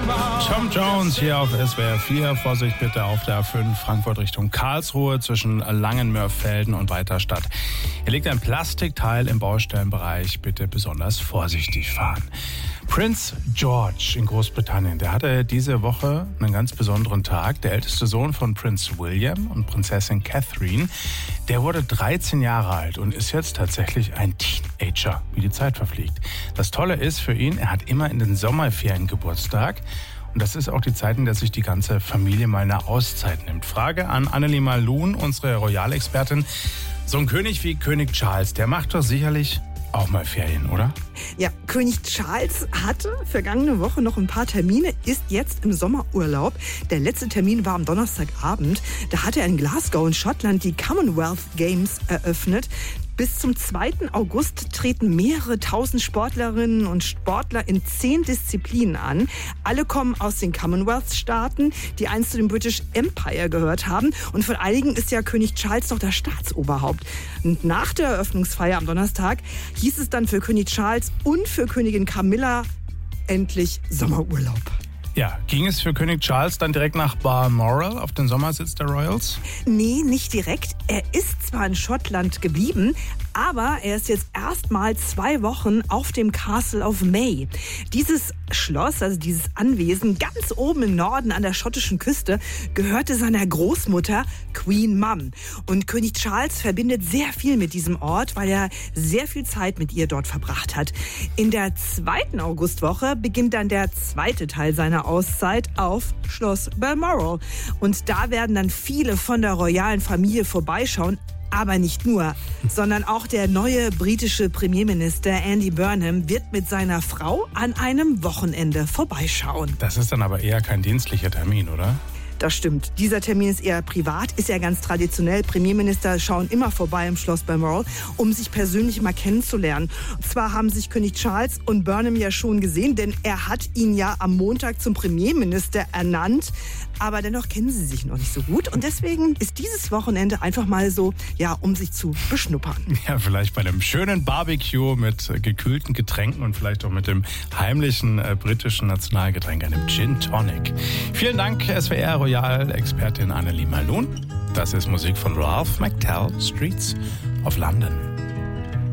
Tom Jones hier auf SWR 4. Vorsicht bitte auf der A5 Frankfurt Richtung Karlsruhe zwischen Langenmörfelden und Weiterstadt. Hier liegt ein Plastikteil im Baustellenbereich. Bitte besonders vorsichtig fahren. Prince George in Großbritannien, der hatte diese Woche einen ganz besonderen Tag. Der älteste Sohn von Prinz William und Prinzessin Catherine, der wurde 13 Jahre alt und ist jetzt tatsächlich ein Teenager, wie die Zeit verfliegt. Das Tolle ist für ihn, er hat immer in den Sommerferien Geburtstag. Und das ist auch die Zeit, in der sich die ganze Familie mal eine Auszeit nimmt. Frage an Annelie Malun, unsere Royalexpertin. So ein König wie König Charles, der macht doch sicherlich auch mal Ferien, oder? Ja, König Charles hatte vergangene Woche noch ein paar Termine, ist jetzt im Sommerurlaub. Der letzte Termin war am Donnerstagabend. Da hat er in Glasgow in Schottland die Commonwealth Games eröffnet. Bis zum 2. August treten mehrere tausend Sportlerinnen und Sportler in 10 Disziplinen an. Alle kommen aus den Commonwealth-Staaten, die einst zu dem British Empire gehört haben. Und von einigen ist ja König Charles noch das Staatsoberhaupt. Und nach der Eröffnungsfeier am Donnerstag hieß es dann für König Charles und für Königin Camilla endlich Sommerurlaub. Ja, ging es für König Charles dann direkt nach Balmoral auf den Sommersitz der Royals? Nee, nicht direkt. Er ist zwar in Schottland geblieben, aber er ist jetzt erstmal 2 Wochen auf dem Castle of May. Dieses Schloss, also dieses Anwesen, ganz oben im Norden an der schottischen Küste, gehörte seiner Großmutter Queen Mum. Und König Charles verbindet sehr viel mit diesem Ort, weil er sehr viel Zeit mit ihr dort verbracht hat. In der 2. Augustwoche beginnt dann der zweite Teil seiner Auszeit auf Schloss Balmoral. Und da werden dann viele von der royalen Familie vorbeischauen. Aber nicht nur, sondern auch der neue britische Premierminister Andy Burnham wird mit seiner Frau an einem Wochenende vorbeischauen. Das ist dann aber eher kein dienstlicher Termin, oder? Das stimmt. Dieser Termin ist eher privat, ist ja ganz traditionell. Premierminister schauen immer vorbei im Schloss Balmoral, um sich persönlich mal kennenzulernen. Und zwar haben sich König Charles und Burnham ja schon gesehen, denn er hat ihn ja am Montag zum Premierminister ernannt. Aber dennoch kennen sie sich noch nicht so gut. Und deswegen ist dieses Wochenende einfach mal so, ja, um sich zu beschnuppern. Ja, vielleicht bei einem schönen Barbecue mit gekühlten Getränken und vielleicht auch mit dem heimlichen britischen Nationalgetränk, einem Gin Tonic. Vielen Dank, SWR Royal-Expertin Annelie Malun. Das ist Musik von Ralph McTell, Streets of London.